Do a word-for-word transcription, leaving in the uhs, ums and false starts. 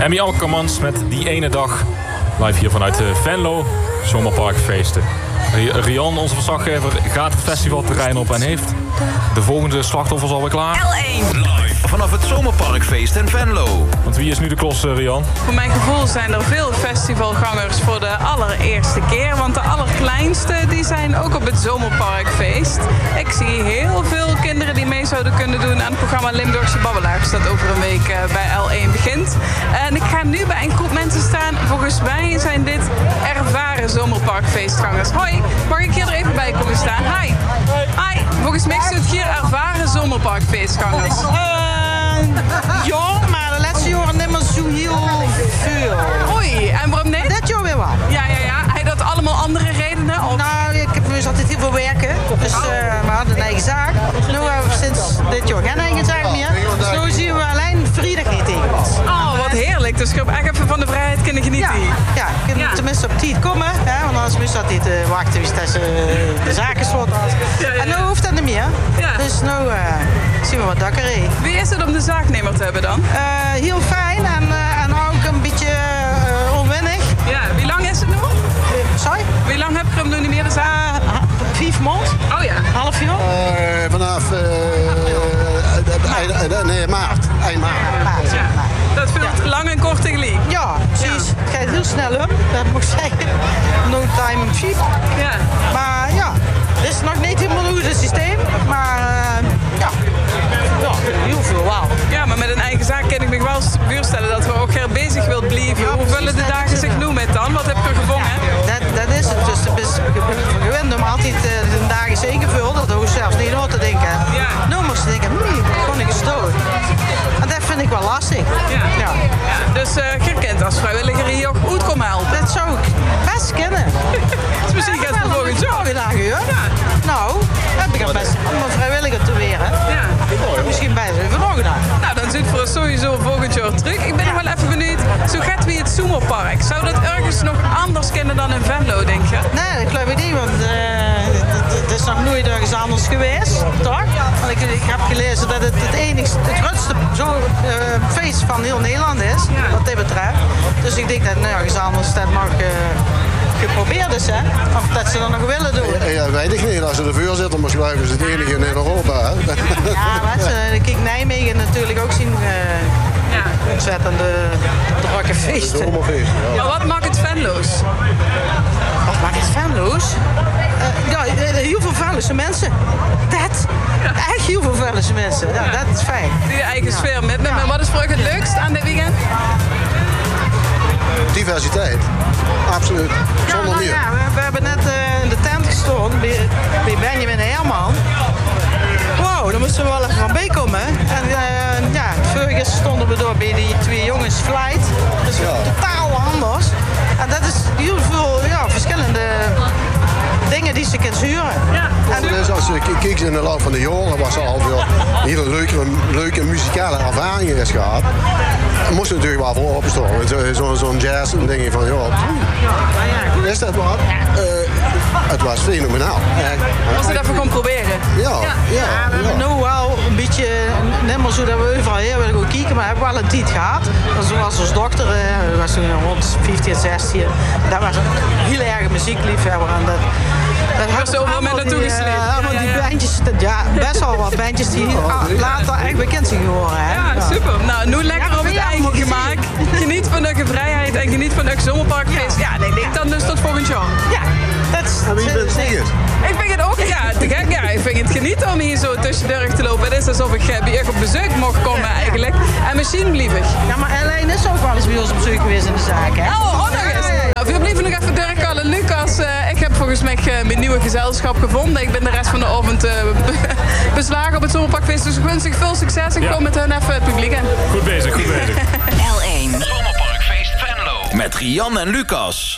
Emmy Alkermans met Die Ene Dag. Live hier vanuit Venlo, Zomerparkfeesten. Rian, onze verslaggever, gaat het festivalterrein op en heeft de volgende slachtoffers alweer klaar. L één. Live vanaf het Zomerparkfeest in Venlo. Want wie is nu de klos, Rian? Voor mijn gevoel zijn er veel festivalgangers voor de allereerste keer. Want de allerkleinste die zijn ook op het Zomerparkfeest. Ik zie heel veel kinderen die mee zouden kunnen doen aan het programma Limburgse Babbelaars. Dat over een week bij L één begint. En ik ga nu bij een groep mensen staan. Volgens mij zijn dit ervaren Zomerparkfeestgangers. Hoi, mag ik hier er even bij komen staan? Hi. Hi. Volgens mij zijn het hier ervaren Zomerparkfeestgangers. Uh, ja, maar de laatste jaren niet meer zo heel veel. Oei, en waarom niet? Dit jaar weer wel. Ja, ja, ja. Hij had allemaal andere redenen? Of? Nou, ik heb dus altijd heel veel werken. Dus uh, we hadden een eigen zaak. Nu hebben we sinds dit jaar geen eigen zaak meer. Dus nu zien we alleen vrijdag niet tegen ons. Oh, wat heerlijk. Dus je hebt echt even van de vrijheid kunnen genieten. Ja, ja je kunt ja. tenminste op tijd komen. Hè, want anders moest dat niet uh, wachten wie tussen uh, de zaken slot had. Ja, ja, ja. En nu hoeft dat niet meer. Ja. Dus nu uh, zien we wat dakkerij. Wie is het om de zaaknemer te hebben dan? Uh, heel fijn en, uh, en ook een beetje uh, onwennig. Ja, wie lang is het nu? Uh, sorry? Wie lang heb je hem nu niet meer de zaak? Uh, vijf maand. Oh ja. Half jaar? Uh, vanaf uh, uh, nee, maart. eind maart. maart. Ja. Dat vult ja. lang en kort tegelijk. Ja, precies. Ja. Het gaat heel snel op, dat moet ik zeggen. No time in cheap. Ja. Maar ja, het is nog niet helemaal goed het systeem. Maar uh, ja. ja, heel veel wel. Ja, maar met een eigen zaak kan ik me wel voorstellen dat we ook heel bezig wilt blijven. Ja, hoe vullen de dagen zich nu met dan? Wat heb je gevonden? Ja, dat, dat is het. Dus ik ben gewend om altijd uh, de dagen zeker vul. Dat hoef je zelfs niet aan te denken. Ja. Nu moest ik denken, nee, kon ik gestoord. En dat vind ik wel lastig. Ja. Ja. Ja. Dus uh, je kent als vrijwilliger hier ook goed komen helpen. Dat zou ik best kennen. Dus misschien gaat het volgend jaar. Ja. Nou, heb ik al best om een vrijwilliger te weren. Ja. Misschien bij even nog gedaan. Nou, dan zit voor ons sowieso volgend jaar terug. Ik ben nog wel even benieuwd. Zo gaat wie het Zomerpark. Zou dat ergens nog anders kennen dan in Venlo, denk je? Nee, dat geloof ik niet, want uh, het is nog nooit ergens anders geweest, toch? Want ik, ik heb gelezen dat het het enigste, het grootste zo, uh, feest van heel Nederland is, ja. wat dit betreft. Dus ik denk dat nergens anders dat mag uh, geprobeerd is, hè? Of dat ze dat nog willen doen. Ja, ja, weet ik niet. Als ze de voorzitter maar schrijven, is het enige in Europa, hè? Ja, wat ze, kijk Nijmegen natuurlijk ook zien. Uh, Ja. Ontzettende drukke feesten. Zomerfeest, ja. Maar wat maakt het Venlo's? Wat maakt het Venlo's? Uh, ja, heel veel Venlose mensen. Dat. Ja. Echt heel veel Venlose mensen. Ja, ja. Dat is fijn. Die eigen ja. sfeer met. Ja. Wat is voor je het leukst aan dit weekend? Diversiteit. Absoluut. Zonder ja, nou, meer. Ja, we, we hebben net uh, in de tent gestaan bij, bij Benjamin Herman. Wow, daar moesten we wel even van bij komen. En uh, ja, vorige stonden we door bij die twee jongens Flight. Dat is ja. totaal anders. En dat is heel veel ja, verschillende dingen die ze kunnen huren. Ja. En dus als je kijkt in de loop van de jaren, was er al veel hele leuke, leuke muzikale ervaringen is gehad. Er moest natuurlijk wel voor opstaan. Zo'n zo, zo jazz, dan denk je van, ja, is dat wat? Uh, het was fenomenaal. Was het even gewoon proberen? Ja, ja. ja, ja we hebben ja. nu wel een beetje, net maar zo dat we overal hier willen gaan kijken, maar we hebben wel een tijd gehad. Zoals ons dochter, dat was toen rond vijftien, zestien. Dat was een heel erg muziekliefhebber. En dat, dat was overal mee naartoe gesleept. Uh, allemaal die bandjes, ja, best wel wat bandjes die uh, later echt bekend zijn geworden. Hè? Ja, ja, super. Nou, nu lekker ja, op het eigen gemaakt. Geniet van de vrijheid en geniet van het Zomerparkfeest. Ja, nee, ik dan dus tot volgend jaar. Ja, dat is en wie bent het? Ik vind het ook, ja, te gek. Ja, ik vind het genieten om hier zo tussendoor te lopen. Het is alsof ik bij je op bezoek mocht komen eigenlijk. En misschien blijf ik. Ja, maar Elaine is ook wel eens bij ons op bezoek geweest in de zaak, hè? Oh, oh nog eens. Nou, we blijven nog even Dirk en Lucas. Uh, ik heb volgens mij uh, mijn nieuwe gezelschap gevonden. Ik ben de rest van de avond uh, beslagen op het Zomerparkfeest. Dus ik wens zich veel succes. Ik ja. kom met hun even het publiek in. Goed bezig, goed bezig. L één. Zomerparkfeest Venlo. Met Rian en Lucas.